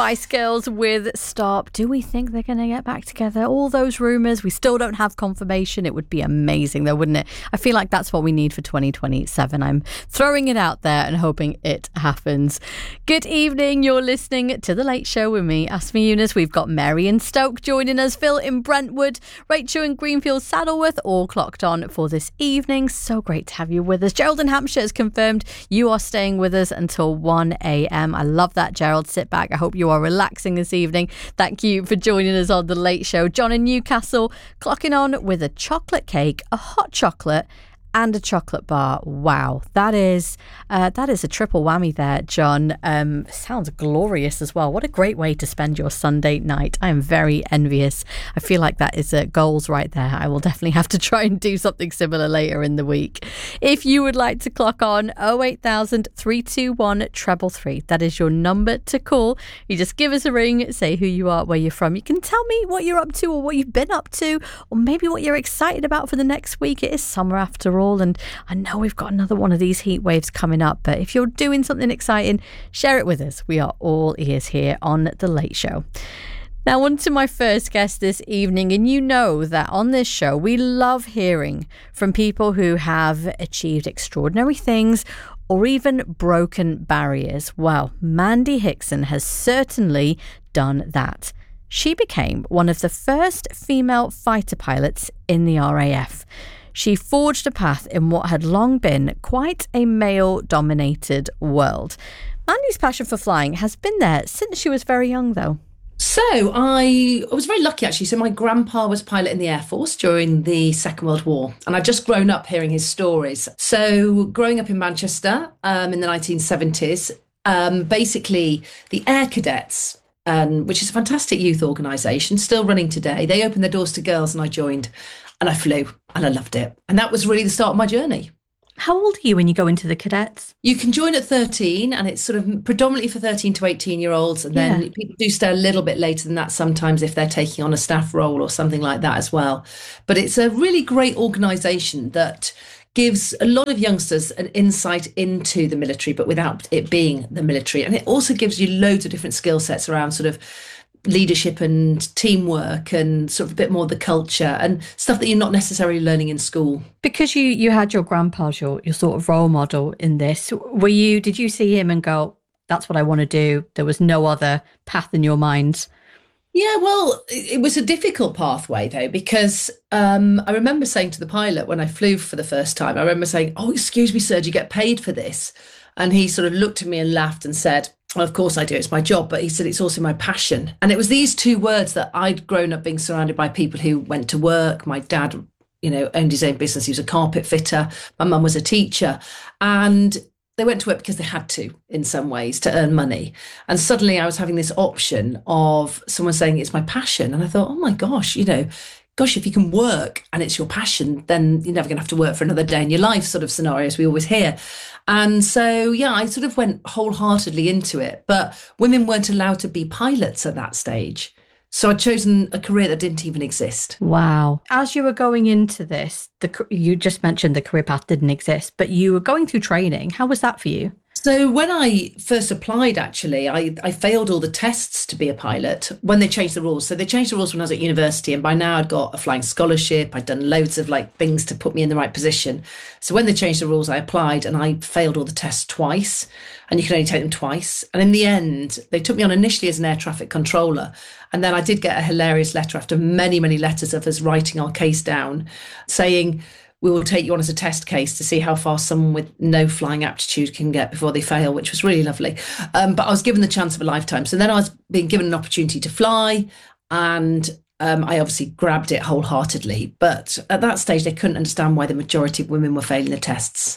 Spice Girls with Stop. Do we think they're going to get back together? All those rumours, we still don't have confirmation. It would be amazing though, wouldn't it? I feel like that's what we need for 2027. I'm throwing it out there and hoping it happens. Good evening. You're listening to The Late Show with me, Asma Yunus. We've got Mary in Stoke joining us, Phil in Brentwood, Rachel in Greenfield, Saddleworth, all clocked on for this evening. So great to have you with us. Gerald in Hampshire has confirmed you are staying with us until 1 a.m. I love that, Gerald. Sit back. I hope you are relaxing this evening. Thank you for joining us on The Late Show. John in Newcastle clocking on with a chocolate cake, a hot chocolate and a chocolate bar. Wow, that is a triple whammy there, John. Sounds glorious as well. What a great way to spend your Sunday night. I am very envious. I feel like that is goals right there. I will definitely have to try and do something similar later in the week. If you would like to clock on, 08000 321 333. That is your number to call. You just give us a ring, say who you are, where you're from. You can tell me what you're up to or what you've been up to, or maybe what you're excited about for the next week. It is summer after all. And I know we've got another one of these heat waves coming up, but if you're doing something exciting, share it with us. We are all ears here on The Late Show. Now on to my first guest this evening, and you know that on this show we love hearing from people who have achieved extraordinary things or even broken barriers. Well, Mandy Hickson has certainly done that. She became one of the first female fighter pilots in the RAF. She forged a path in what had long been quite a male-dominated world. Mandy's passion for flying has been there since she was very young, though. So I was very lucky, actually. So my grandpa was a pilot in the Air Force during the Second World War, and I'd just grown up hearing his stories. So growing up in Manchester in the 1970s, basically the Air Cadets, which is a fantastic youth organisation, still running today, they opened their doors to girls and I joined. And I flew and I loved it. And that was really the start of my journey. How old are you when you go into the cadets? You can join at 13 and it's sort of predominantly for 13 to 18-year-olds. And then people do stay a little bit later than that sometimes if they're taking on a staff role or something like that as well. But it's a really great organisation that gives a lot of youngsters an insight into the military, but without it being the military. And it also gives you loads of different skill sets around sort of leadership and teamwork and sort of a bit more of the culture and stuff that you're not necessarily learning in school. Because you had your grandpa as your sort of role model in this, did you see him and go, that's what I want to do? There was no other path in your mind? Yeah, well, it was a difficult pathway though, because I remember saying to the pilot when I flew for the first time, I remember saying, oh, excuse me, sir, do you get paid for this? And he sort of looked at me and laughed and said, well, of course I do. It's my job. But he said, it's also my passion. And it was these two words that I'd grown up being surrounded by people who went to work. My dad, owned his own business. He was a carpet fitter. My mum was a teacher. And they went to work because they had to, in some ways, to earn money. And suddenly I was having this option of someone saying it's my passion. And I thought, oh my gosh, if you can work and it's your passion, then you're never going to have to work for another day in your life, sort of scenarios we always hear. And so, I sort of went wholeheartedly into it. But women weren't allowed to be pilots at that stage. So I'd chosen a career that didn't even exist. Wow. As you were going into this, you just mentioned the career path didn't exist, but you were going through training. How was that for you? So when I first applied, actually, I failed all the tests to be a pilot when they changed the rules. So they changed the rules when I was at university, and by now I'd got a flying scholarship. I'd done loads of things to put me in the right position. So when they changed the rules, I applied and I failed all the tests twice, and you can only take them twice. And in the end, they took me on initially as an air traffic controller. And then I did get a hilarious letter after many, many letters of us writing our case down saying, we will take you on as a test case to see how far someone with no flying aptitude can get before they fail, which was really lovely. But I was given the chance of a lifetime. So then I was being given an opportunity to fly, and I obviously grabbed it wholeheartedly. But at that stage, they couldn't understand why the majority of women were failing the tests.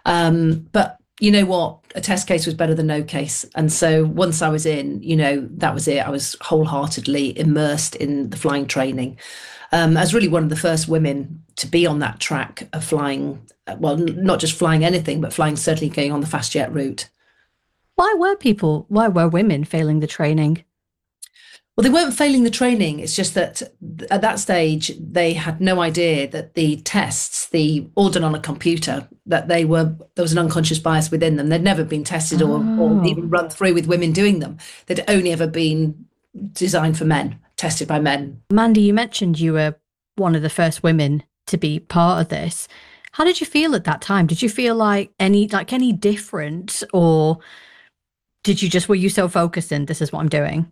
But you know what? A test case was better than no case. And so once I was in, that was it. I was wholeheartedly immersed in the flying training. I was really one of the first women to be on that track of flying, well, not just flying anything, but flying, certainly going on the fast jet route. Why were women failing the training? Well, they weren't failing the training. It's just that at that stage, they had no idea that the tests, all done on a computer, that there was an unconscious bias within them. They'd never been tested or even run through with women doing them. They'd only ever been designed for men, tested by men. Mandy, you mentioned you were one of the first women to be part of this. How did you feel at that time? Did you feel like any different, or were you so focused in this is what I'm doing?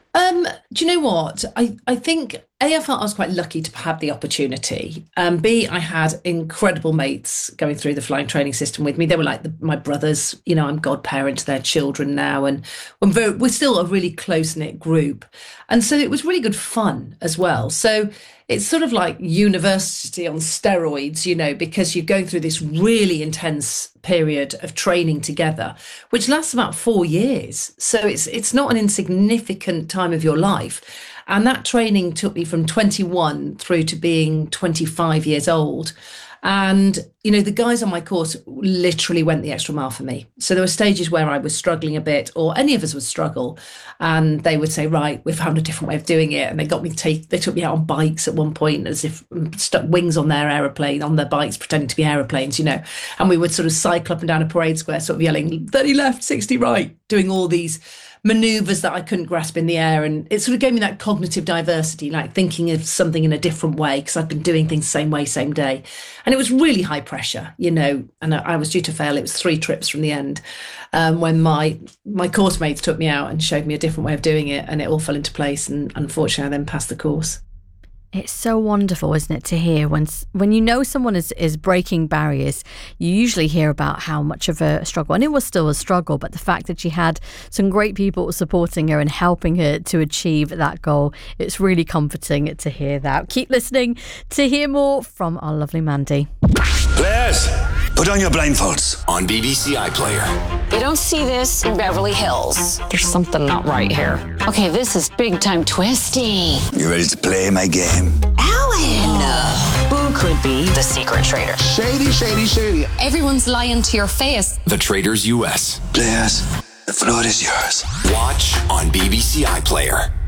Do you know what? I think A, I felt I was quite lucky to have the opportunity. B, I had incredible mates going through the flying training system with me. They were like my brothers. I'm godparent to their children now, and we're still a really close-knit group. And so it was really good fun as well. So it's sort of like university on steroids, because you're going through this really intense period of training together, which lasts about 4 years. So it's not an insignificant time of your life. And that training took me from 21 through to being 25 years old. And, the guys on my course literally went the extra mile for me. So there were stages where I was struggling a bit, or any of us would struggle. And they would say, right, we've found a different way of doing it. And they took me out on bikes at one point, as if stuck wings on their bikes, pretending to be aeroplanes, And we would sort of cycle up and down a parade square, sort of yelling, 30 left, 60 right, doing all these maneuvers that I couldn't grasp in the air. And it sort of gave me that cognitive diversity, like thinking of something in a different way, because I'd been doing things the same way, same day. And it was really high pressure, and I was due to fail. It was 3 trips from the end, when my course mates took me out and showed me a different way of doing it, and it all fell into place. And unfortunately, I then passed the course. It's so wonderful, isn't it, to hear when someone is breaking barriers. You usually hear about how much of a struggle, and it was still a struggle, but the fact that she had some great people supporting her and helping her to achieve that goal, it's really comforting to hear that. Keep listening to hear more from our lovely Mandy. Players, put on your blindfolds on BBC iPlayer. You don't see this in Beverly Hills. There's something not right here. Okay, this is big time twisty. You ready to play my game? Alan! Who could be the secret traitor? Shady, shady, shady. Everyone's lying to your face. The Traitors US. Players, the floor is yours. Watch on BBC iPlayer.